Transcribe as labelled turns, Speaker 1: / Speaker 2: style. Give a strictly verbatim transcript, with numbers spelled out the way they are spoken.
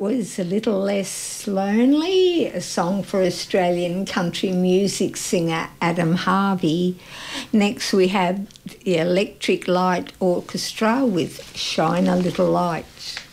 Speaker 1: was A Little Less Lonely, a song for Australian country music singer Adam Harvey. Next we have the Electric Light Orchestra with Shine a Little Light.